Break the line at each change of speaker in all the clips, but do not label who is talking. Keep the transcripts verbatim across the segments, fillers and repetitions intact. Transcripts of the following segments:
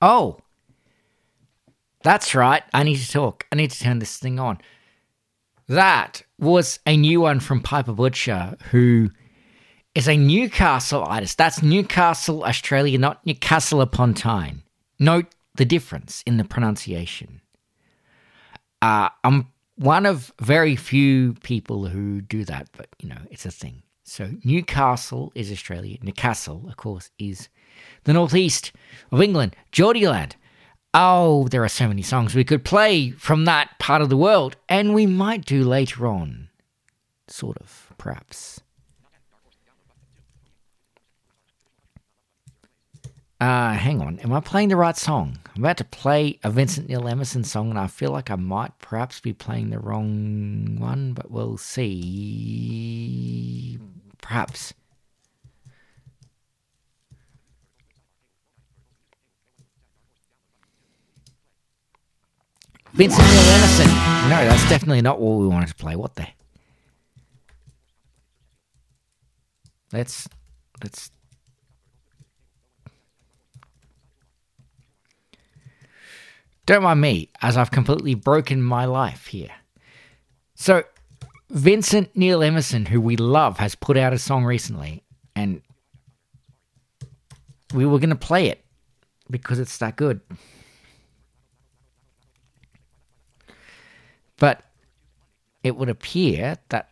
Oh, that's right. I need to talk. I need to turn this thing on. That was a new one from Piper Butcher, who is a Newcastle artist. That's Newcastle, Australia, not Newcastle upon Tyne. Note the difference in the pronunciation. Uh, I'm one of very few people who do that, but, you know, it's a thing. So Newcastle is Australia. Newcastle, of course, is the northeast of England. Geordieland. Oh, there are so many songs we could play from that part of the world, and we might do later on. Sort of, perhaps. Uh, hang on. Am I playing the right song? I'm about to play a Vincent Neil Emerson song, and I feel like I might perhaps be playing the wrong one, but we'll see. Perhaps. Vincent Neil Emerson. No, that's definitely not what we wanted to play. What the? Let's, let's. Don't mind me, as I've completely broken my life here. So, Vincent Neil Emerson, who we love, has put out a song recently, and we were going to play it because it's that good. But it would appear that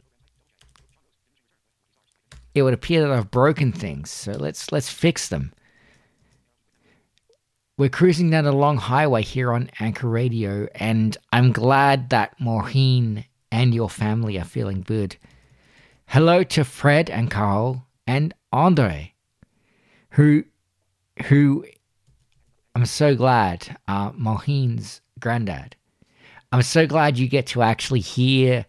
it would appear that I've broken things. So let's let's fix them. We're cruising down a long highway here on Anchor Radio, and I'm glad that Maureen and your family are feeling good. Hello to Fred and Carl and Andre, who who I'm so glad are Maureen's granddad. I'm so glad you get to actually hear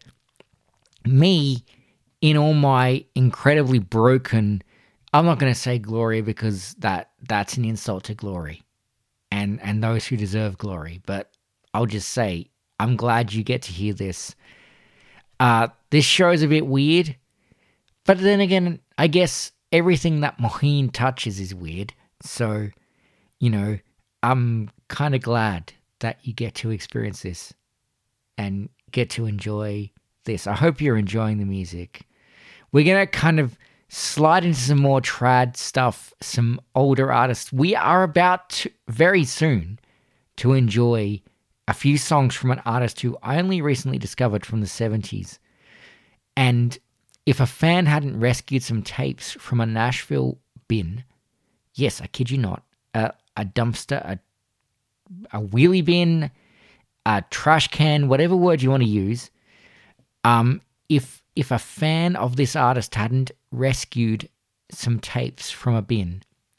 me in all my incredibly broken, I'm not going to say glory because that that's an insult to glory and, and those who deserve glory, but I'll just say I'm glad you get to hear this. Uh, this show is a bit weird, but then again, I guess everything that Maureen touches is weird, so, you know, I'm kind of glad that you get to experience this and get to enjoy this. I hope you're enjoying the music. We're going to kind of slide into some more trad stuff, some older artists. We are about to, very soon to enjoy a few songs from an artist who I only recently discovered from the seventies. And if a fan hadn't rescued some tapes from a Nashville bin, yes, I kid you not, a, a dumpster, a, a wheelie bin, a trash can, whatever word you want to use, um, if if a fan of this artist hadn't rescued some tapes from a bin,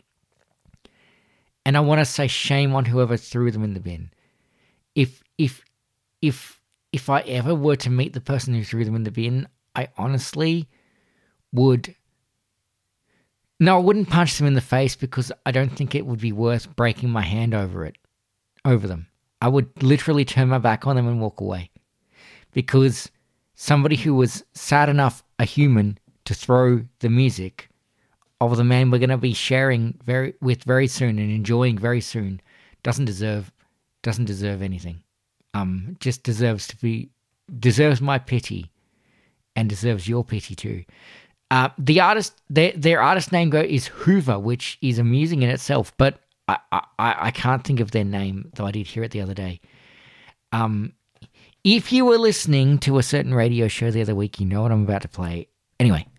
and I want to say shame on whoever threw them in the bin. If if if if I ever were to meet the person who threw them in the bin, I honestly would. No, I wouldn't punch them in the face because I don't think it would be worth breaking my hand over it, over them. I would literally turn my back on them and walk away, because somebody who was sad enough a human to throw the music of the man we're going to be sharing very with very soon and enjoying very soon doesn't deserve doesn't deserve anything. Um, just deserves to be deserves my pity and deserves your pity too. Uh, the artist their their artist name go is Hoover, which is amusing in itself, but I, I, I can't think of their name, though I did hear it the other day. Um, if you were listening to a certain radio show the other week, you know what I'm about to play. Anyway,